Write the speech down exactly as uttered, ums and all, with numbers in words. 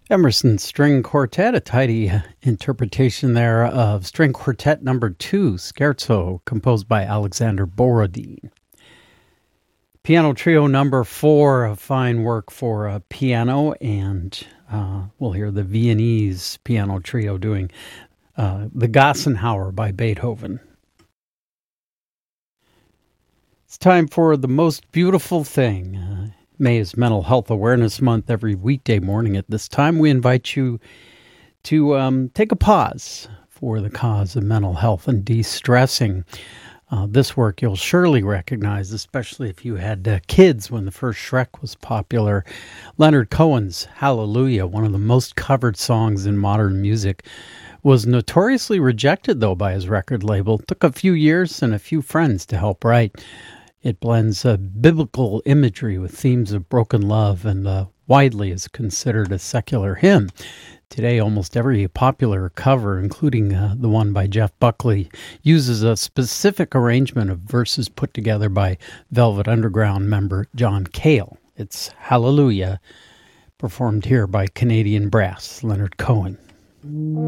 Emerson String Quartet, a tidy uh, interpretation there of String Quartet number two, Scherzo, composed by Alexander Borodin. Piano Trio number four, a fine work for uh, piano, and uh, we'll hear the Viennese Piano Trio doing uh, the Gassenhauer by Beethoven. It's time for The Most Beautiful Thing. Uh, May is Mental Health Awareness Month. Every weekday morning at this time, we invite you to um, take a pause for the cause of mental health and de-stressing. Uh, this work you'll surely recognize, especially if you had uh, kids when the first Shrek was popular. Leonard Cohen's Hallelujah, one of the most covered songs in modern music, was notoriously rejected, though, by his record label. It took a few years and a few friends to help write. It blends uh, biblical imagery with themes of broken love and uh, widely is considered a secular hymn. Today, almost every popular cover, including uh, the one by Jeff Buckley, uses a specific arrangement of verses put together by Velvet Underground member John Cale. It's Hallelujah, performed here by Canadian brass, Leonard Cohen.